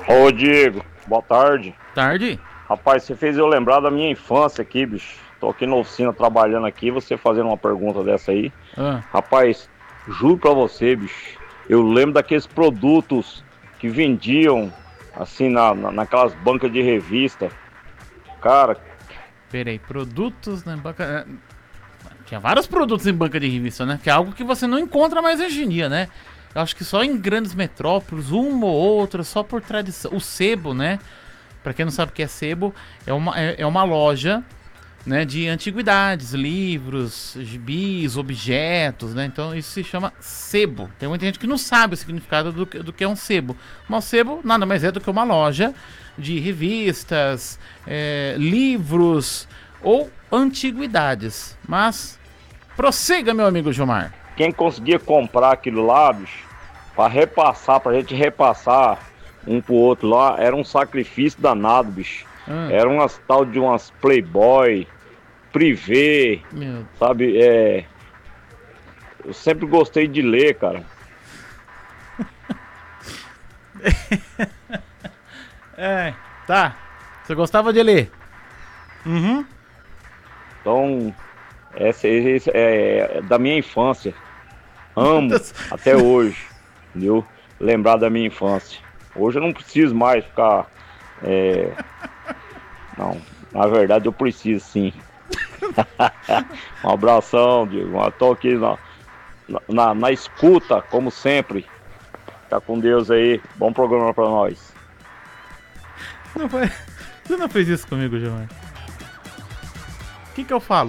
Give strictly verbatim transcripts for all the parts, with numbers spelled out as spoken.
Ô Diego, boa tarde. Tarde? Rapaz, você fez eu lembrar da minha infância aqui, bicho. Tô aqui na oficina trabalhando aqui, você fazendo uma pergunta dessa aí. Ah. Rapaz, juro pra você, bicho, eu lembro daqueles produtos que vendiam, assim, na, na, naquelas bancas de revista. Cara... Peraí, produtos na banca... Tinha vários produtos em banca de revista, né? Que é algo que você não encontra mais hoje em dia, né? Eu acho que só em grandes metrópoles, uma ou outra, só por tradição. O sebo, né? Pra quem não sabe o que é sebo, é uma, é, é uma loja, né, de antiguidades, livros, gibis, objetos, né? Então isso se chama sebo. Tem muita gente que não sabe o significado do, do que é um sebo. Mas o sebo nada mais é do que uma loja de revistas, é, livros ou antiguidades. Mas prossiga, meu amigo Gilmar. Quem conseguia comprar aquilo lá, bicho, pra repassar, pra gente repassar um pro outro lá, era um sacrifício danado, bicho. Hum. Era umas tal de umas Playboy, Privé, Meu... sabe? É... Eu sempre gostei de ler, cara. É, tá. Você gostava de ler? Uhum. Então, essa, essa é da minha infância. Amo até hoje, entendeu? Lembrar da minha infância. Hoje eu não preciso mais ficar... É... Não, na verdade eu preciso sim. Um abração, Diego. Eu tô aqui na, na, na escuta, como sempre. Fica com Deus aí. Bom programa pra nós. Não foi... Você não fez isso comigo, Gilmar. O que que eu falo?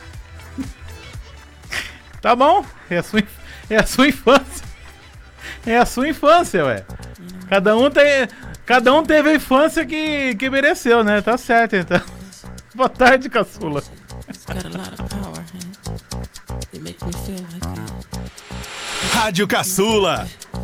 Tá bom, é a sua, é a sua infância. É a sua infância, ué. Cada um tem, cada um teve a infância que, que mereceu, né? Tá certo, então. Boa tarde, caçula. Rádio Caçula.